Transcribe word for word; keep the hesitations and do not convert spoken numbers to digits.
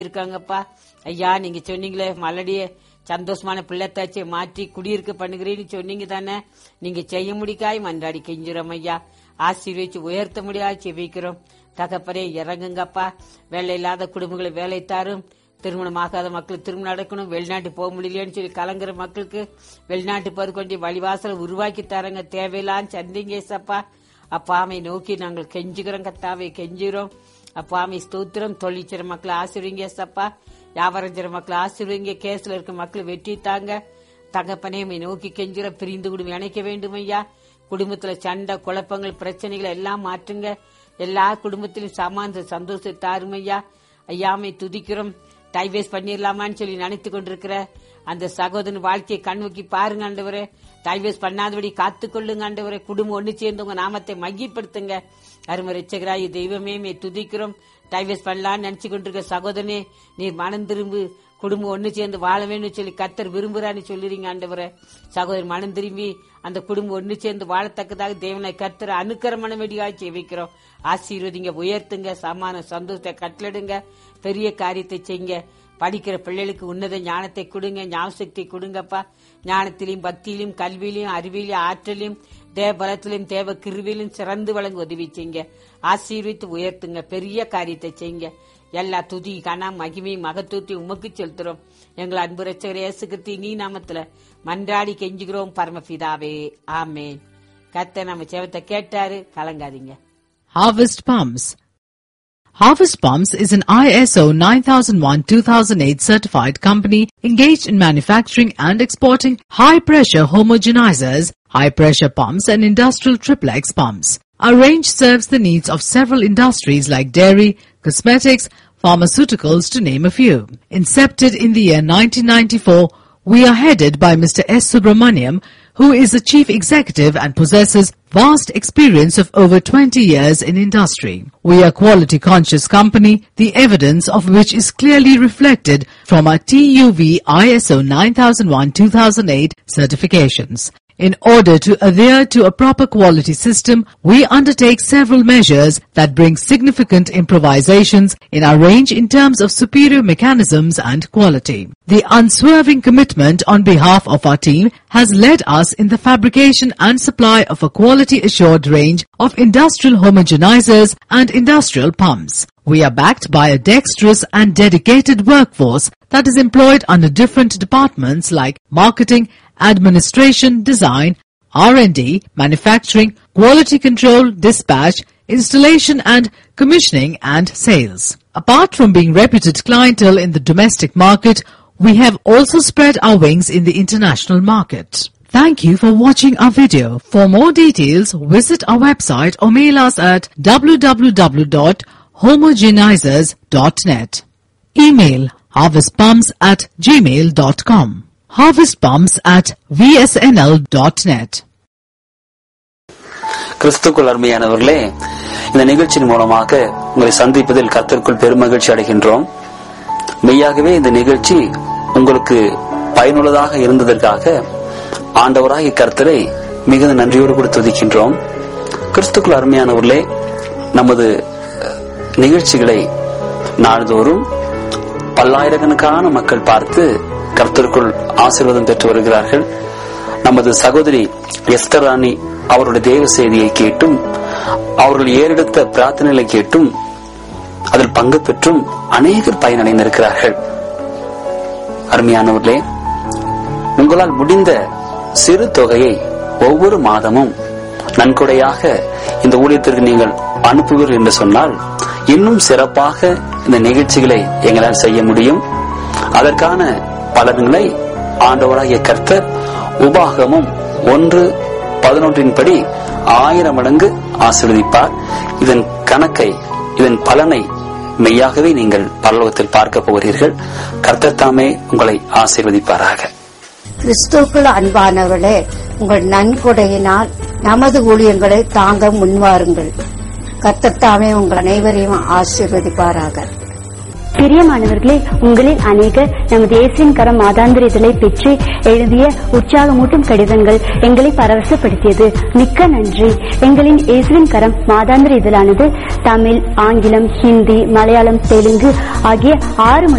இருக்காங்கப்பா. ஐயா, நீங்க சொன்னீங்களே மலடிய சந்தோஷமான பிள்ளைத்தாச்சியை மாற்றி குடியிருக்க பண்ணுகிறேன்னு சொன்னீங்க தானே. நீங்க செய்ய முடிக்காய் மன்றாடி கெஞ்சுறோம் ஐயா. ஆசீர்வதிச்சு உயர்த்த முடியாது செபிக்கிறோம். தகப்பனே இறங்குங்கப்பா. வேலை இல்லாத குடும்பங்களை வேலை தாரும். திருமணம் ஆகாத மக்கள் திருமணம் நடக்கணும். வெளிநாட்டு போக முடியலன்னு சொல்லி கலங்குற மக்களுக்கு வெளிநாட்டு போறது கொஞ்சம் வழிவாசலை உருவாக்கி தரங்க. தேவையில்லான்னு சந்திங்க ஏசப்பா. அப்பாமை நோக்கி நாங்கள் கெஞ்சுகிறோம். கத்தாவை கெஞ்சுகிறோம். அப்பாமை ஸ்தோத்திரம். தொழிற்சிற மக்களை ஆசீர்வதிங்க ஏசப்பா. வியாபாரம் செய்ற மக்களை ஆசீர்வதிங்க. கேஸ்ல இருக்க மக்களை வெற்றி தாங்க. தகப்பனே நோக்கி கெஞ்சுகிறோம். பிரிந்து குடும்பம் இணைக்க வேண்டும் ஐயா. குடும்பத்துல சண்டை குழப்பங்கள் பிரச்சனைகளை எல்லாம் மாற்றுங்க. எல்லா குடும்பத்திலும் சமாந்த சந்தோஷத்தை தாரும் ஐயா. ஐயாமை துதிக்கிறோம். டைவேஸ் பண்ணிடலாமான்னு சொல்லி நினைத்து கொண்டிருக்கிற அந்த சகோதரன் வாழ்க்கையை கண்நோக்கி பாருங்க ஆண்டவரே. டைவேஸ் பண்ணாதபடி காத்துக்கொள்ளுங்க ஆண்டவரே. குடும்பம் ஒண்ணு சேர்ந்து உங்க நாமத்தை மையப்படுத்துங்க. அருமை ரட்சகராய் தெய்வமே மே துதிக்கிறோம். டைவேஸ் பண்ணலான்னு நினைச்சு கொண்டிருக்க சகோதரனே, நீர் மனம் திரும்பு. குடும்பம் ஒண்ணு சேர்ந்து வாழ வேண்டும் சொல்லி கர்த்தர் விரும்புறான்னு சொல்லிருங்க ஆண்டவரே. சகோதரர் மனம் திரும்பி அந்த குடும்பம் ஒண்ணு சேர்ந்து வாழத்தக்கதாக தேவனை கர்த்தர் அனுக்கிரமண வெடியாக ஜெபிக்கிறோம். ஆசீர்வதிங்க, உயர்த்துங்க, சமான சந்தோஷத்தை கட்டளிடுங்க. பெரிய காரியத்தை செய்யுங்க. படிக்கிற பிள்ளைகளுக்கு உன்னத ஞானத்தை கொடுங்க, ஞாபகத்தை கொடுங்கப்பா. ஞானத்திலையும் பக்தியிலும் கல்வியிலும் அறிவியலும் ஆற்றலையும் தேவ பலத்திலும் தேவ கிருவிலும் சிறந்து வழங்க உதவி செய்யுங்க. ஆசீர்வித்து உயர்த்துங்க. பெரிய காரியத்தை செய்யுங்க. எல்லா துதி கனா மகிமை மகத்துவத்தை உமக்கு செலுத்துறோம். எங்கள் அன்பு ரட்சகர் இயேசு கிறிஸ்து நீ நாமத்துல மன்றாடி கெஞ்சுகிறோம் பரமபிதாவே, ஆமேன். கர்த்தர் நம்ம ஜெபத்தை கேட்டாரு. கலங்காதீங்க. Harvest Palms. Harvest Palms is an I S O nine thousand one two thousand eight certified company engaged in manufacturing and exporting high-pressure homogenizers, high-pressure pumps and industrial triplex pumps. Our range serves the needs of several industries like dairy, cosmetics, pharmaceuticals to name a few. Incepted in the year nineteen ninety-four, we are headed by Mister S. Subramaniam, who is the chief executive and possesses vast experience of over twenty years in industry. We are a quality conscious company, the evidence of which is clearly reflected from our T U V I S O nine thousand one two thousand eight certifications. In order to adhere to a proper quality system, we undertake several measures that bring significant improvisations in our range in terms of superior mechanisms and quality. The unswerving commitment on behalf of our team has led us in the fabrication and supply of a quality-assured range of industrial homogenizers and industrial pumps. We are backed by a dexterous and dedicated workforce that is employed under different departments like marketing, administration, design, R and D, manufacturing, quality control, dispatch, installation and commissioning and sales. Apart from being reputed clientele in the domestic market, we have also spread our wings in the international market. Thank you for watching our video. For more details, visit our website or mail us at w w w dot homogenizers dot net. Email harvestpumps at gmail dot com. harvestpumps at v s n l dot net. கிறிஸ்துக்குள் அருமையானவர்களே, இந்த நிகழ்ச்சியின் மூலமாக உங்களை சந்திப்பதில் கர்த்தருக்குள் பெருமகிழ்ச்சி அடைகின்றோம். மெய்யாகவே இந்த நிகழ்ச்சி உங்களுக்கு பயனுள்ளதாக இருந்ததற்காக ஆண்டவராகிய கர்த்தரை மிகுந்த நன்றியோடு கூட துதிக்கின்றோம். கிறிஸ்துக்குள் அருமையானவர்களே, நமது நிகழ்ச்சிகளை நாள்தோறும் பல்லாயிரக்கணக்கான மக்கள் பார்த்து கர்த்தருக்குள் ஆசீர்வாதம் பெற்று வருகிறார்கள். நமது சகோதரி எஸ்தர் ராணி அவருடைய தேவ செய்தியை கேட்டும் அவர்கள் ஏறெடுத்த பிரார்த்தனைகளை கேட்டும் அதில் பங்கு பெற்றும் அநேகர் பயனடைந்திருக்கிறார்கள். அருமையானவர்களே, உங்களால் முடிந்த சிறு தொகையை ஒவ்வொரு மாதமும் நன்கொடையாக இந்த ஊழியத்திற்கு நீங்கள் அனுப்புவீர்கள் என்று சொன்னால் இன்னும் சிறப்பாக இந்த நிகழ்ச்சிகளை எங்களால் செய்ய முடியும். அதற்கான பலன்களை ஆண்டவராகிய கர்த்தர் உபாகமும் ஒன்று பதினொன்றின் படி ஆயிரம் மடங்கு ஆசீர்வதிப்பார். இதன் கணக்கை, இதன் பலனை மெய்யாகவே நீங்கள் பரலோகத்தில் பார்க்க போகிறீர்கள். கர்த்தர் தாமே உங்களை ஆசீர்வதிப்பாராக. கிறிஸ்துவுக்குள் அன்பானவர்களே, உங்கள் நன்கொடையினால் நமது ஊழியங்களை தாங்க முன்வாருங்கள். கர்த்தர் தாமே உங்கள் அனைவரையும் ஆசீர்வதிப்பாராக. பிரியமானவர்களே, உங்களில் அநேகர் நமது இயேசுவின் கரம் மாதாந்திர இதழை பெற்று எழுதிய உற்சாகமூட்டும் கடிதங்கள் எங்களை பரவசப்படுத்தியது. மிக்க நன்றி. எங்களின் இயேசுவின் கரம் மாதாந்திர இதழானது தமிழ், ஆங்கிலம், ஹிந்தி, மலையாளம், தெலுங்கு ஆகிய ஆறு